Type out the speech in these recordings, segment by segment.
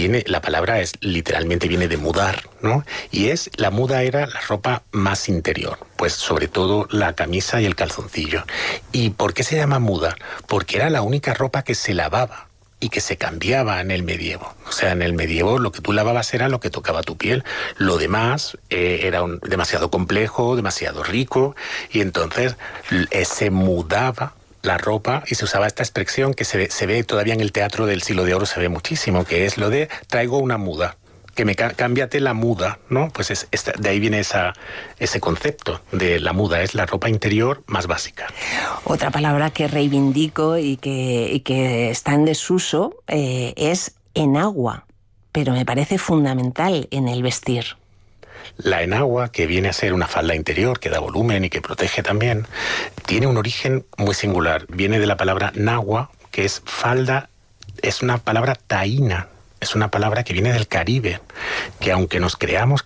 la palabra literalmente viene de mudar, ¿no? Y la muda era la ropa más interior, pues sobre todo la camisa y el calzoncillo. ¿Y por qué se llama muda? Porque era la única ropa que se lavaba y que se cambiaba en el medievo. O sea, en el medievo lo que tú lavabas era lo que tocaba tu piel. Lo demás era demasiado complejo, demasiado rico, y entonces se mudaba la ropa y se usaba esta expresión que se ve todavía en el teatro del Siglo de Oro, se ve muchísimo, que es lo de traigo una muda, que cámbiate la muda, ¿no? Pues de ahí viene ese concepto de la muda, es la ropa interior más básica. Otra palabra que reivindico y que está en desuso es enagua, pero me parece fundamental en el vestir. La enagua, que viene a ser una falda interior que da volumen y que protege también, tiene un origen muy singular. Viene de la palabra nagua, que es falda, es una palabra taína. Es una palabra que viene del Caribe, que aunque nos creamos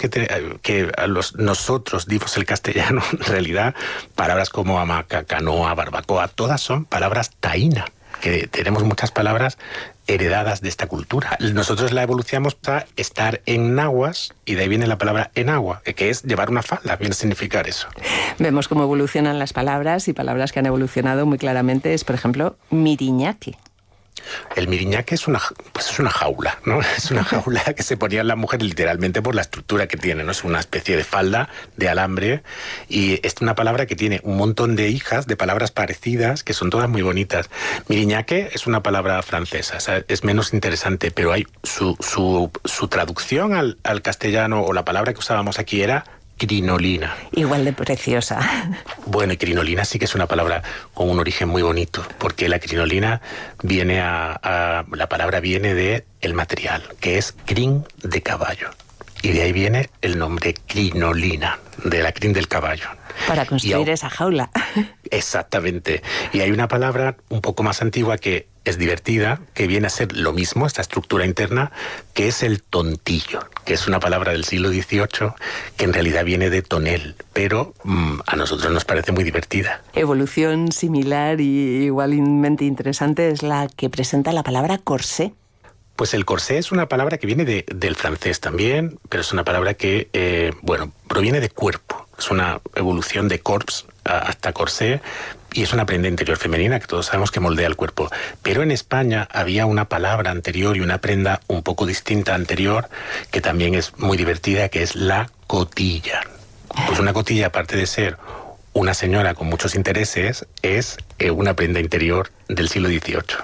nosotros dimos el castellano, en realidad palabras como hamaca, canoa, barbacoa, todas son palabras taína, que tenemos muchas palabras heredadas de esta cultura. Nosotros la evolucionamos a estar en naguas, y de ahí viene la palabra enagua, que es llevar una falda, viene a significar eso. Vemos cómo evolucionan las palabras, y palabras que han evolucionado muy claramente es, por ejemplo, miriñaque. El miriñaque es una jaula, ¿no? Es una jaula que se ponía en la mujer literalmente por la estructura que tiene, ¿no? Es una especie de falda de alambre, y es una palabra que tiene un montón de hijas de palabras parecidas que son todas muy bonitas. Miriñaque es una palabra francesa, o sea, es menos interesante, pero hay su traducción al castellano, o la palabra que usábamos aquí era crinolina. Igual de preciosa. Bueno, y crinolina sí que es una palabra con un origen muy bonito, porque la crinolina viene la palabra viene de el material, que es crin de caballo. Y de ahí viene el nombre crinolina, de la crin del caballo. Para construir esa jaula. Exactamente. Y hay una palabra un poco más antigua que es divertida, que viene a ser lo mismo, esta estructura interna, que es el tontillo, que es una palabra del siglo XVIII, que en realidad viene de tonel, pero a nosotros nos parece muy divertida. Evolución similar y igualmente interesante es la que presenta la palabra corsé. Pues el corsé es una palabra que viene del francés también, pero es una palabra que, proviene de cuerpo. Es una evolución de corps hasta corsé, y es una prenda interior femenina que todos sabemos que moldea el cuerpo. Pero en España había una palabra anterior y una prenda un poco distinta anterior, que también es muy divertida, que es la cotilla. Pues una cotilla, aparte de ser una señora con muchos intereses, es una prenda interior del siglo XVIII.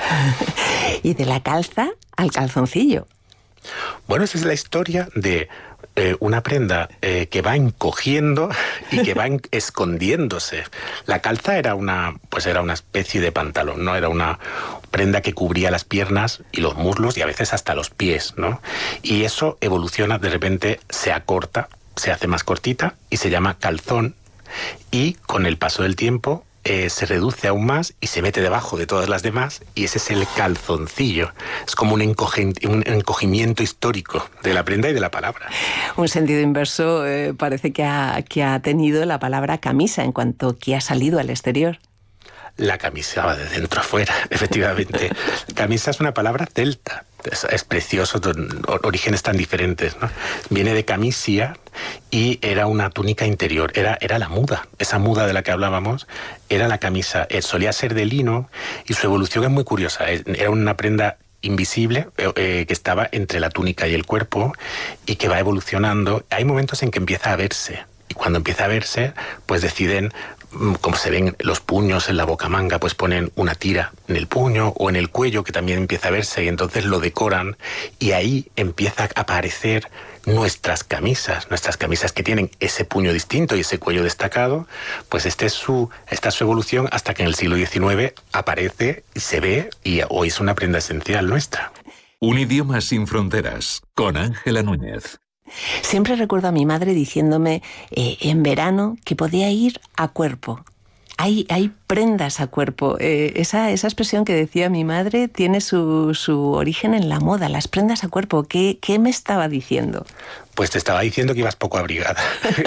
Y de la calza al calzoncillo. Bueno, esa es la historia de una prenda que va encogiendo y que va escondiéndose. La calza era una especie de pantalón, ¿no? Era una prenda que cubría las piernas y los muslos y a veces hasta los pies, ¿no? Y eso evoluciona, de repente se acorta, se hace más cortita y se llama calzón, y con el paso del tiempo se reduce aún más y se mete debajo de todas las demás, y ese es el calzoncillo. Es como un encogimiento histórico de la prenda y de la palabra. Un sentido inverso parece que ha tenido la palabra camisa en cuanto que ha salido al exterior. La camisa va de dentro a fuera, efectivamente. Camisa es una palabra celta. Es precioso, orígenes tan diferentes, ¿no? Viene de camisia y era una túnica interior, era la muda. Esa muda de la que hablábamos era la camisa. Solía ser de lino y su evolución es muy curiosa. Era una prenda invisible que estaba entre la túnica y el cuerpo y que va evolucionando. Hay momentos en que empieza a verse, y cuando empieza a verse, pues deciden, como se ven los puños en la bocamanga, pues ponen una tira en el puño o en el cuello, que también empieza a verse, y entonces lo decoran, y ahí empieza a aparecer nuestras camisas que tienen ese puño distinto y ese cuello destacado. Pues esta es su evolución hasta que en el siglo XIX aparece y se ve, y hoy es una prenda esencial nuestra. Un idioma sin fronteras, con Ángela Núñez. Siempre recuerdo a mi madre diciéndome en verano que podía ir a cuerpo. Hay prendas a cuerpo. Esa expresión que decía mi madre tiene su origen en la moda, las prendas a cuerpo. ¿Qué me estaba diciendo? Pues te estaba diciendo que ibas poco abrigada.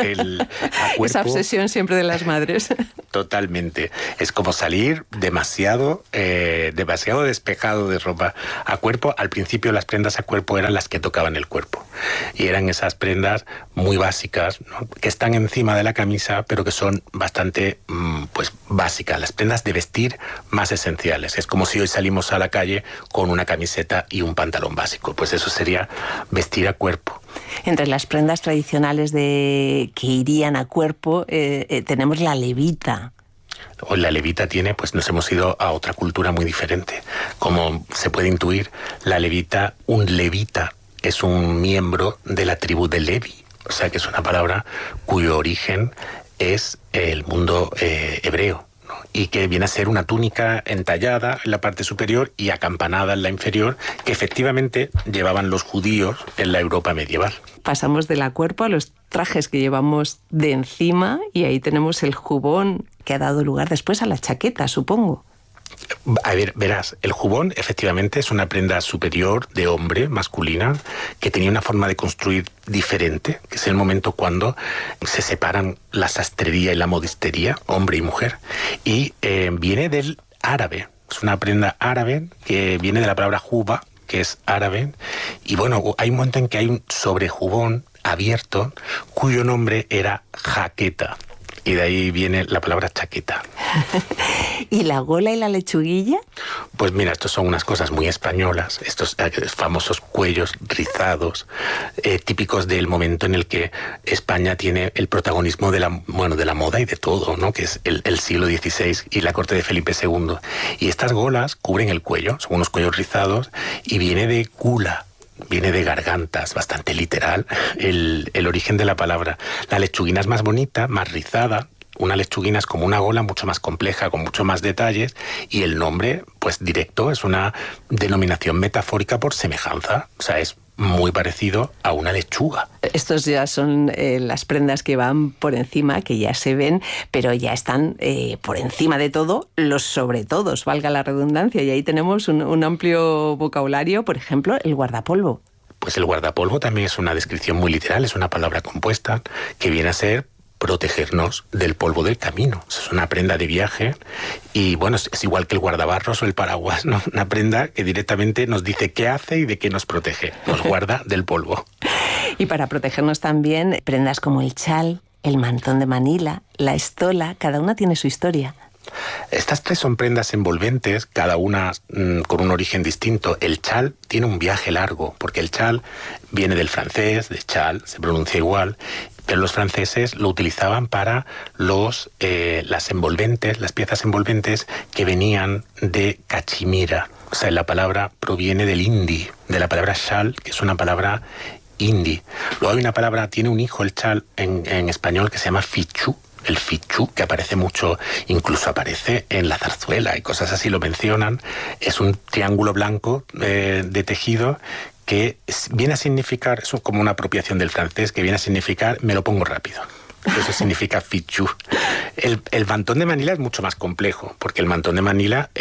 Esa obsesión siempre de las madres. Totalmente. Es como salir demasiado despejado de ropa a cuerpo. Al principio las prendas a cuerpo eran las que tocaban el cuerpo. Y eran esas prendas muy básicas, ¿no? Que están encima de la camisa, pero que son bastante pues básicas. Las prendas de vestir más esenciales. Es como si hoy salimos a la calle con una camiseta y un pantalón básico. Pues eso sería vestir a cuerpo. Entre las prendas tradicionales que irían a cuerpo tenemos la levita. Hoy la levita tiene, pues nos hemos ido a otra cultura muy diferente. Como se puede intuir, un levita es un miembro de la tribu de Levi. O sea que es una palabra cuyo origen es el mundo hebreo, ¿no? Y que viene a ser una túnica entallada en la parte superior y acampanada en la inferior, que efectivamente llevaban los judíos en la Europa medieval. Pasamos de la cuerpo a los trajes que llevamos de encima y ahí tenemos el jubón que ha dado lugar después a la chaqueta, supongo. A ver, verás, el jubón efectivamente es una prenda superior de hombre, masculina, que tenía una forma de construir diferente, que es el momento cuando se separan la sastrería y la modistería, hombre y mujer, y viene del árabe. Es una prenda árabe que viene de la palabra juba, que es árabe, y bueno, hay un momento en que hay un sobrejubón abierto cuyo nombre era jaqueta. Y de ahí viene la palabra chaqueta. ¿Y la gola y la lechuguilla? Pues mira, estos son unas cosas muy españolas, estos famosos cuellos rizados, típicos del momento en el que España tiene el protagonismo de la moda y de todo, ¿no? Que es el siglo XVI y la corte de Felipe II. Y estas golas cubren el cuello, son unos cuellos rizados, y viene de gula. Viene de gargantas, bastante literal, el origen de la palabra. La lechuguina es más bonita, más rizada. Una lechuguina es como una gola mucho más compleja, con mucho más detalles, y el nombre, pues directo, es una denominación metafórica por semejanza. O sea, es muy parecido a una lechuga. Estos ya son las prendas que van por encima, que ya se ven, pero ya están por encima de todo los sobretodos, valga la redundancia. Y ahí tenemos un amplio vocabulario, por ejemplo, el guardapolvo. Pues el guardapolvo también es una descripción muy literal, es una palabra compuesta que viene a ser protegernos del polvo del camino. Es una prenda de viaje y bueno, es igual que el guardabarros o el paraguas, ¿no? Una prenda que directamente nos dice qué hace y de qué nos protege. Nos guarda del polvo. Y para protegernos también, prendas como el chal, el mantón de Manila, la estola, cada una tiene su historia. Estas tres son prendas envolventes, cada una con un origen distinto. El chal tiene un viaje largo, porque el chal viene del francés, de chal, se pronuncia igual, pero los franceses lo utilizaban para las envolventes, las piezas envolventes que venían de cachemira. O sea, la palabra proviene del hindi, de la palabra chal, que es una palabra hindi. Luego hay una palabra, tiene un hijo el chal en español que se llama fichu. El fichu, que aparece mucho, incluso aparece en la zarzuela y cosas así lo mencionan. Es un triángulo blanco de tejido que viene a significar, eso como una apropiación del francés, que viene a significar me lo pongo rápido. Eso significa fichu. El mantón de Manila es mucho más complejo, porque el mantón de Manila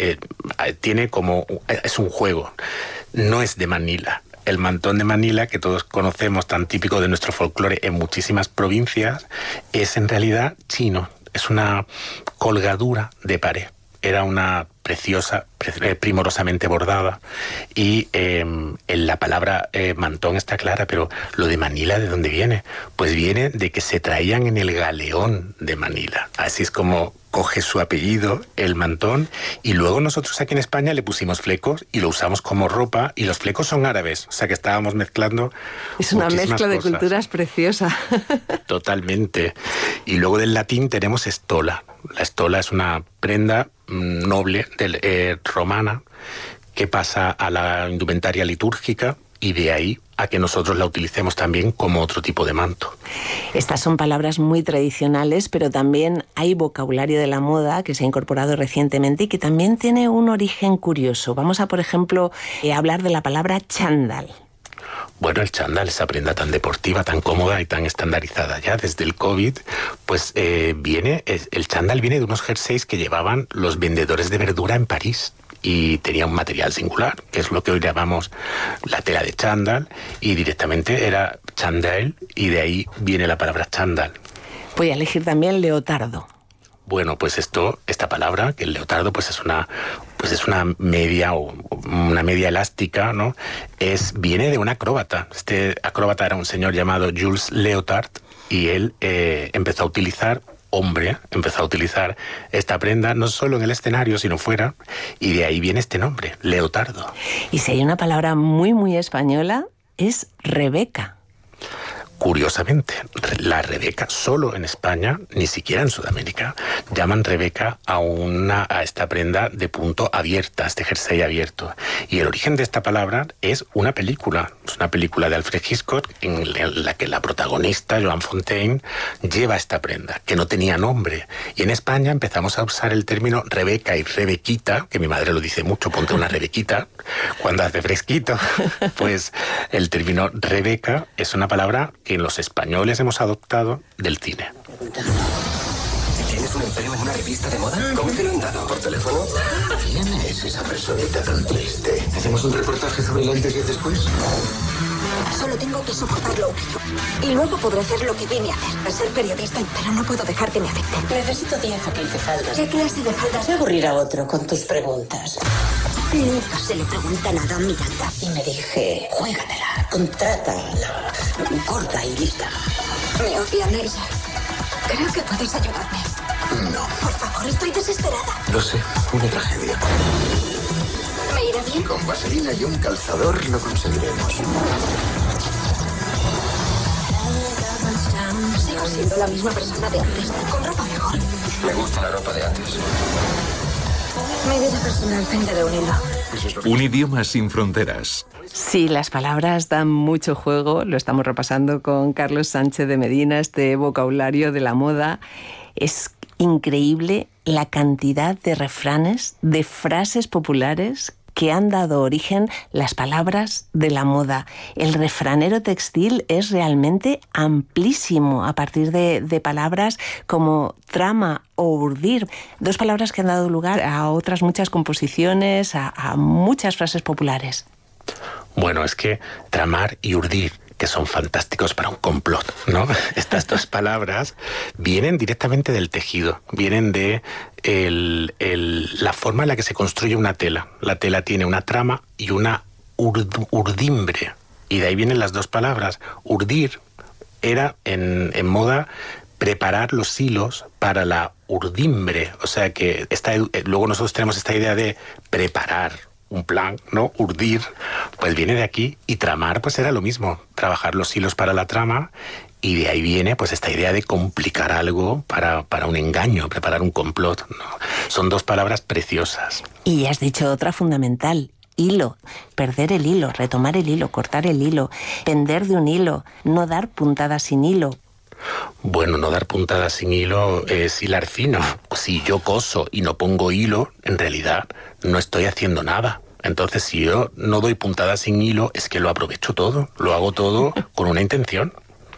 es un juego, no es de Manila. El mantón de Manila, que todos conocemos, tan típico de nuestro folclore en muchísimas provincias, es en realidad chino. Es una colgadura de pared. Era una preciosa, primorosamente bordada. Y en la palabra mantón está clara, pero lo de Manila, ¿de dónde viene? Pues viene de que se traían en el galeón de Manila. Así es como coge su apellido, el mantón, y luego nosotros aquí en España le pusimos flecos y lo usamos como ropa, y los flecos son árabes, o sea que estábamos mezclando. Es una mezcla de culturas preciosa. Totalmente. Y luego del latín tenemos estola. La estola es una prenda noble romana que pasa a la indumentaria litúrgica y de ahí a que nosotros la utilicemos también como otro tipo de manto. Estas son palabras muy tradicionales, pero también hay vocabulario de la moda que se ha incorporado recientemente y que también tiene un origen curioso. Vamos a, por ejemplo, hablar de la palabra chándal. Bueno, el chándal, esa prenda tan deportiva, tan cómoda y tan estandarizada ya desde el COVID, pues el chándal viene de unos jerseys que llevaban los vendedores de verdura en París. Y tenía un material singular, que es lo que hoy llamamos la tela de chándal, y directamente era chándal, y de ahí viene la palabra chándal. Voy a elegir también leotardo. Bueno, pues esta palabra, que el leotardo, pues es una media o una media elástica, ¿no? Viene de un acróbata. Este acróbata era un señor llamado Jules Leotard, y él empezó a utilizar esta prenda no solo en el escenario, sino fuera, y de ahí viene este nombre, leotardo. Y si hay una palabra muy, muy española, es Rebeca. Curiosamente, la Rebeca solo en España, ni siquiera en Sudamérica, llaman Rebeca a esta prenda de punto abierta, este jersey abierto. Y el origen de esta palabra es una película. Es una película de Alfred Hitchcock en la que la protagonista, Joan Fontaine, lleva esta prenda, que no tenía nombre. Y en España empezamos a usar el término Rebeca y Rebequita, que mi madre lo dice mucho, ponte una Rebequita, cuando hace fresquito. Pues el término Rebeca es una palabra que los españoles hemos adoptado del cine. ¿Tienes un empleo en una revista de moda? ¿Cómo te lo han dado? ¿Por teléfono? ¿Quién es esa personita tan triste? ¿Hacemos un reportaje sobre el antes y el después? Solo tengo que soportarlo un año. Y luego podré hacer lo que vine a hacer, ser periodista, pero no puedo dejar que me afecte. Necesito 10 o 15 faldas. ¿Qué clase de faldas? Voy a aburrir a otro con tus preguntas. Nunca se le pregunta nada a Miranda. Y me dije, juégatela, contrátala, corta y lista. Me odian ella. Creo que puedes ayudarme. No. Por favor, estoy desesperada. Lo sé, una tragedia. ¿Me irá bien? Con vaselina y un calzador lo conseguiremos. Sigo siendo la misma persona de antes, con ropa mejor. Me gusta la ropa de antes. Mi vida personal pende de un hilo. Un idioma sin fronteras. Sí, las palabras dan mucho juego. Lo estamos repasando con Carlos Sánchez de Medina, este vocabulario de la moda. Es increíble la cantidad de refranes, de frases populares que han dado origen las palabras de la moda. El refranero textil es realmente amplísimo a partir de palabras como trama o urdir, dos palabras que han dado lugar a otras muchas composiciones, a muchas frases populares. Bueno, es que tramar y urdir, que son fantásticos para un complot, ¿no? Estas dos palabras vienen directamente del tejido, vienen de la forma en la que se construye una tela. La tela tiene una trama y una urdimbre, y de ahí vienen las dos palabras. Urdir era en moda preparar los hilos para la urdimbre, o sea que luego nosotros tenemos esta idea de preparar un plan, ¿no? Urdir, pues viene de aquí, y tramar pues era lo mismo, trabajar los hilos para la trama, y de ahí viene pues esta idea de complicar algo para un engaño, preparar un complot, ¿no? Son dos palabras preciosas. Y has dicho otra fundamental, hilo, perder el hilo, retomar el hilo, cortar el hilo, pender de un hilo, no dar puntadas sin hilo. Bueno, no dar puntadas sin hilo es hilar fino. Si yo coso y no pongo hilo, en realidad no estoy haciendo nada. Entonces, si yo no doy puntadas sin hilo, es que lo aprovecho todo, lo hago todo con una intención.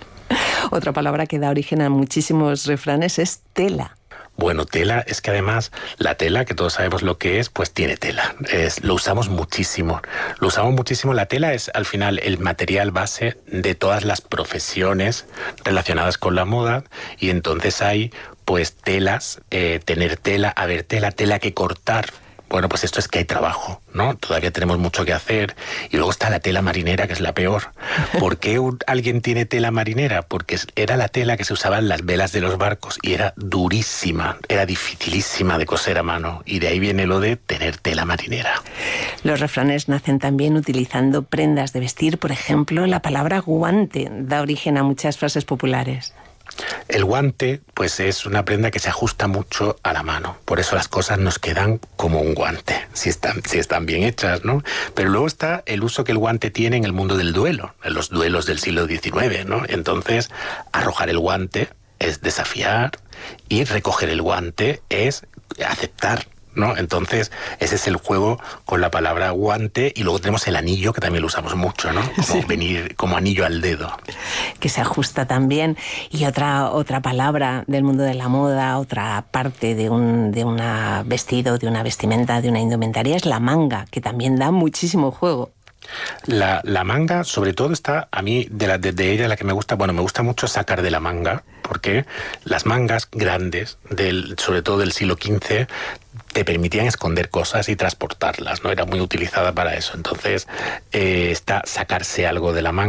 Otra palabra que da origen a muchísimos refranes es tela. Bueno, tela es que además la tela, que todos sabemos lo que es, pues tiene tela. Lo usamos muchísimo. Lo usamos muchísimo. La tela es al final el material base de todas las profesiones relacionadas con la moda, y entonces hay pues telas, tener tela, haber tela, tela que cortar. Bueno, pues esto es que hay trabajo, ¿no? Todavía tenemos mucho que hacer. Y luego está la tela marinera, que es la peor. ¿Por qué alguien tiene tela marinera? Porque era la tela que se usaba en las velas de los barcos y era durísima, era dificilísima de coser a mano. Y de ahí viene lo de tener tela marinera. Los refranes nacen también utilizando prendas de vestir. Por ejemplo, la palabra guante da origen a muchas frases populares. El guante, pues es una prenda que se ajusta mucho a la mano. Por eso las cosas nos quedan como un guante, si están bien hechas, ¿no? Pero luego está el uso que el guante tiene en el mundo del duelo, en los duelos del siglo XIX, ¿no? Entonces, arrojar el guante es desafiar, y recoger el guante es aceptar, ¿no? Entonces, ese es el juego con la palabra guante, y luego tenemos el anillo, que también lo usamos mucho, ¿no? Como venir como anillo al dedo. Que se ajusta también. Y otra palabra del mundo de la moda, otra parte de un vestido, de una vestimenta, de una indumentaria, es la manga, que también da muchísimo juego. La manga, sobre todo, está, a mí, de ella la que me gusta, bueno, me gusta mucho sacar de la manga, porque las mangas grandes, sobre todo del siglo XV, te permitían esconder cosas y transportarlas, ¿no? Era muy utilizada para eso. Entonces, está sacarse algo de la manga.